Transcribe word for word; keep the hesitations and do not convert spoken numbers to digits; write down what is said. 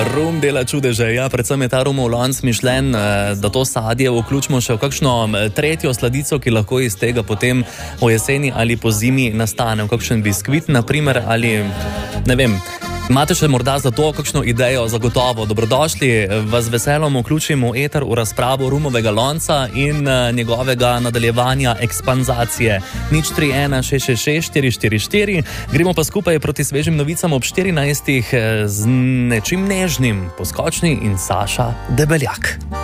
Rum dela čudeže, ja, predvsem je ta rumov lonc mišljen, da to sadje vključimo še v kakšno tretjo sladico, ki lahko iz tega potem v jeseni ali po zimi nastane, v kakšen biskvit, naprimer, ali ne vem. Imate še morda za to kakšno idejo? Zagotovo dobrodošli, vas veselom vključimo v eter v razpravo rumovega lonca in njegovega nadaljevanja ekspanzacije. nič tri ena šest šest šest štiri štiri štiri. Gremo pa skupaj proti svežim novicam ob štirinajstih z nečim nežnim. Poskočni in Saša Debeljak.